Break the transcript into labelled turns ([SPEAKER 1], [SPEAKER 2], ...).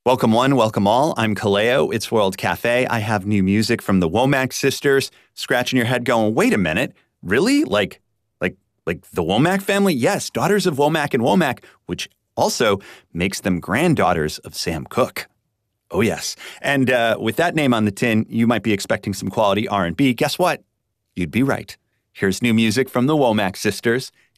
[SPEAKER 1] Welcome one, welcome all. I'm Kaleo. It's World Cafe. I have new music from the Womack sisters. Scratching your head going, wait a minute. Really? Like the Womack family? Yes, daughters of Womack and Womack, which also makes them granddaughters of Sam Cooke. Oh, yes. And with that name on the tin, you might be expecting some quality R&B. Guess what? You'd be right. Here's new music from the Womack sisters.